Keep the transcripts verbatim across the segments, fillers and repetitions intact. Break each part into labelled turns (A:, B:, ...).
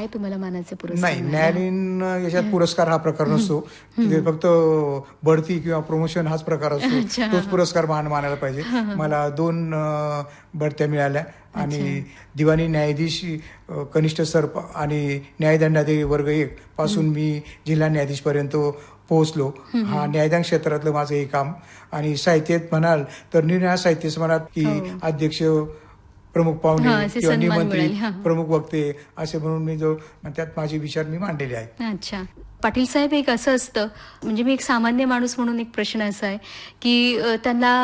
A: काय तुम्हाला मानाचे पुरस्कार?
B: नाही, न्यायालयीन याच्यात पुरस्कार हा प्रकार नसतो. ते फक्त बढती किंवा प्रमोशन हाच प्रकार असतो. तोच पुरस्कार मान मानायला पाहिजे. मला दोन बढत्या मिळाल्या आणि दिवाणी न्यायाधीश कनिष्ठ सर आणि न्यायदंडाधिकारी वर्ग एक पासून मी जिल्हा न्यायाधीश पर्यंत पोहोचलो. हा न्यायदान क्षेत्रातलं माझं हे काम. आणि साहित्यात म्हणाल तर निर्णय साहित्य समारात की अध्यक्ष, प्रमुख पाहुणे किंवा निमंत्रित, प्रमुख वक्ते असे म्हणून मी जो त्यात माझे विचार मी मांडलेले आहेत.
A: अच्छा पाटील साहेब, एक असं असतं, म्हणजे मी एक सामान्य माणूस म्हणून एक प्रश्न असा आहे की त्यांना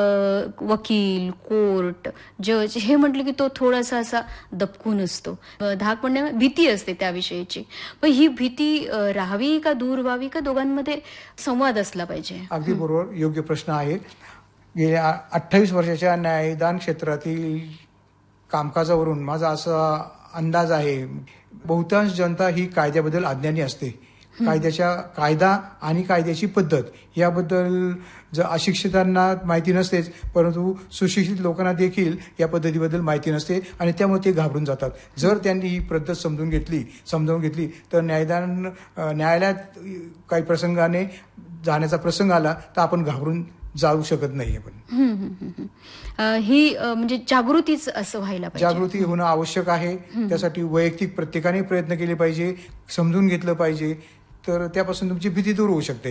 A: वकील, कोर्ट, जज हे म्हटलं की तो थोडासा असा दबकून असतो, धाक म्हणण्या भीती असते त्याविषयीची. पण ही भीती राहावी का दूर व्हावी, का दोघांमध्ये संवाद असला पाहिजे?
B: अगदी बरोबर, योग्य प्रश्न आहे. गेल्या अठ्ठावीस वर्षाच्या न्यायदान क्षेत्रातील कामकाजावरून माझा असा अंदाज आहे, बहुतांश जनता ही कायद्याबद्दल अज्ञानी असते. कायद्याच्या कायदा आणि कायद्याची पद्धत याबद्दल जर अशिक्षितांना माहिती नसतेच, परंतु सुशिक्षित लोकांना देखील या पद्धतीबद्दल माहिती नसते आणि त्यामुळे ते घाबरून जातात. जर त्यांनी ही पद्धत समजून घेतली समजावून घेतली तर न्यायदान न्यायालयात काही प्रसंगाने जाण्याचा प्रसंग आला तर आपण घाबरून जाऊ शकत नाही. आपण
A: ही म्हणजे जागृतीच असं व्हायला पाहिजे.
B: जागृती होणं आवश्यक आहे. त्यासाठी वैयक्तिक प्रत्येकाने प्रयत्न केले पाहिजे, समजून घेतलं पाहिजे, तर त्यापासून तुमची भीती दूर होऊ शकते.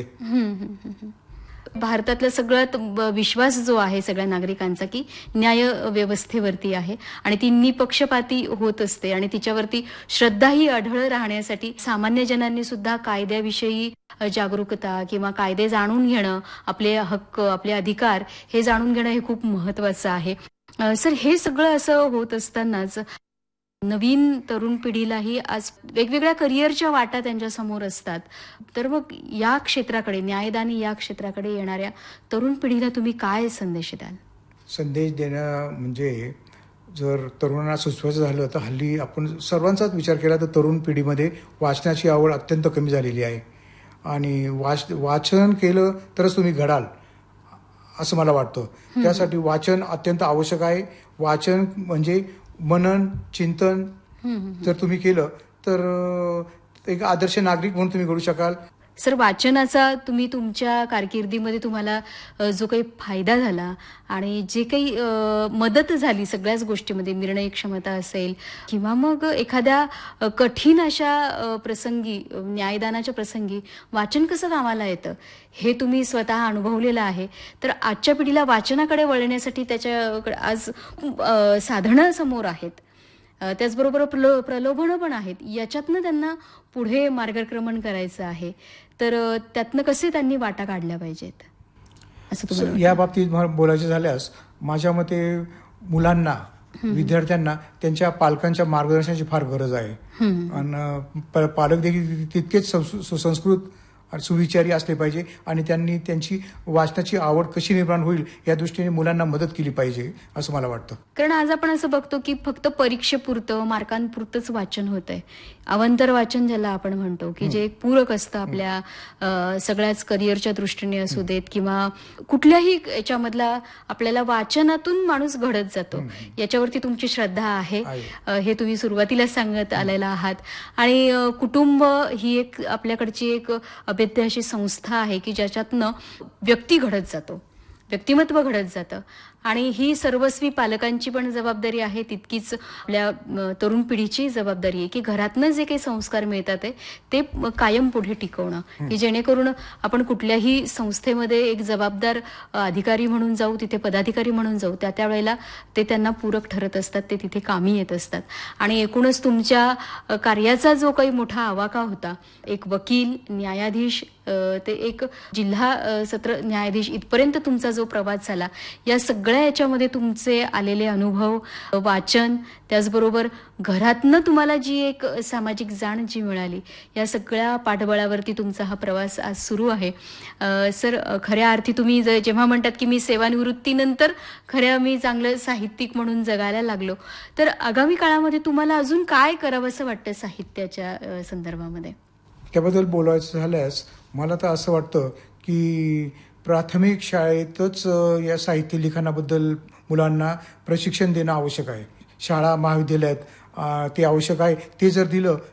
A: भारतातला सगळ्यात विश्वास जो आहे सगळ्या नागरिकांचा की न्याय व्यवस्थेवरती आहे आणि ती निपक्षपाती होत असते आणि तिच्यावरती श्रद्धाही आढळ राहण्यासाठी सामान्य जनांनी सुद्धा कायद्याविषयी जागरूकता किंवा कायदे जाणून घेणं, आपले हक्क, आपले अधिकार हे जाणून घेणं हे खूप महत्वाचं आहे. सर, हे सगळं असं होत असतानाच नवीन तरुण पिढीलाही आज वेगवेगळ्या करिअरच्या वाटा त्यांच्या समोर असतात. तर मग या क्षेत्राकडे, न्यायदानी या क्षेत्राकडे येणाऱ्या तरुण पिढीला तुम्ही काय संदेश द्याल?
B: संदेश देणं म्हणजे जर तरुणांना सुचवायचं झालं तर हल्ली आपण सर्वांचाच विचार केला तर तरुण पिढीमध्ये वाचनाची आवड अत्यंत कमी झालेली आहे आणि वाच वाचन केलं तरच तुम्ही घडाल असं मला वाटतं. त्यासाठी वाचन अत्यंत आवश्यक आहे. वाचन म्हणजे मनन, चिंतन जर तुम्ही केलं तर एक आदर्श नागरिक म्हणून तुम्ही घडू शकाल.
A: सर, वाचनाचा तुम्ही तुमच्या कारकिर्दीमध्ये तुम्हाला जो काही फायदा झाला आणि जे काही मदत झाली सगळ्याच गोष्टीमध्ये, निर्णय क्षमता असेल किंवा मग एखाद्या कठीण अशा प्रसंगी, न्यायदानाच्या प्रसंगी वाचन कसं कामाला येतं हे तुम्ही स्वतः अनुभवलेलं आहे. तर आजच्या पिढीला वाचनाकडे वळण्यासाठी त्याच्याकडे आज साधनं समोर आहेत, त्याचबरोबर प्रलो प्रलोभनं पण आहेत. याच्यातनं त्यांना पुढे मार्गक्रमण करायचं आहे, तर त्यातनं कसे त्यांनी वाटा काढल्या पाहिजेत असं तुम्हाला?
B: या बाबतीत बोलायचं झाल्यास माझ्या मते मुलांना, विद्यार्थ्यांना त्यांच्या पालकांच्या मार्गदर्शनाची फार गरज आहे. आणि पालक देखील तितकेच सुसंस्कृत सुविचारी असले पाहिजे आणि त्यांनी त्यांची वाचनाची आवड कशी निर्माण होईल या दृष्टीने मुलांना मदत केली पाहिजे असं मला वाटतं.
A: कारण आज आपण असं बघतो की फक्त परीक्षेपुरतं, मार्कांपुरतंच वाचन होत आहे. अवंतर वाचन ज्याला आपण म्हणतो की जे एक पूरक असतं आपल्या सगळ्याच करिअरच्या दृष्टीने असू देत किंवा कुठल्याही याच्यामधला, आपल्याला वाचनातून माणूस घडत जातो. याच्यावरती तुमची श्रद्धा आहे हे तुम्ही सुरुवातीला सांगत आलेला आहात. आणि कुटुंब ही एक आपल्याकडची एक अभेद्य अशी संस्था आहे की ज्याच्यातनं व्यक्ती घडत जातो, व्यक्तिमत्व घडत जातं आणि ही सर्वस्वी पालकांची पण जबाबदारी आहे, तितकीच आपल्या तरुण पिढीची जबाबदारी आहे की घरातनं जे काही संस्कार मिळतात आहे ते कायम पुढे टिकवणं, की जेणेकरून आपण कुठल्याही संस्थेमध्ये एक जबाबदार अधिकारी म्हणून जाऊ, तिथे पदाधिकारी म्हणून जाऊ, त्या त्यावेळेला ते त्यांना पूरक ठरत असतात, ते तिथे कामी येत असतात. आणि एकूणच तुमच्या कार्याचा जो काही मोठा आवाका होता, एक वकील, न्यायाधीश ते एक जिल्हा सत्र न्यायाधीश इथपर्यंत तुमचा जो प्रवास झाला, या सगळ्या याच्यामध्ये तुमचे आलेले अनुभव, वाचन, त्याचबरोबर घरातनं तुम्हाला जी एक सामाजिक जाण जी मिळाली, या सगळ्या पाठबळावरती तुमचा हा प्रवास आज सुरू आहे. सर, खऱ्या अर्थी तुम्ही जेव्हा म्हणतात की मी सेवानिवृत्तीनंतर खऱ्या मी चांगलं साहित्यिक म्हणून जगायला लागलो, तर आगामी काळामध्ये तुम्हाला अजून काय करावं असं वाटतं साहित्याच्या संदर्भामध्ये?
B: त्याबद्दल बोलायचं झाल्यास मला तर असं वाटतं की प्राथमिक शाळेतच या साहित्य लिखाणाबद्दल मुलांना प्रशिक्षण देणं आवश्यक आहे. शाळा, महाविद्यालयात ते आवश्यक आहे. ते जर दिलं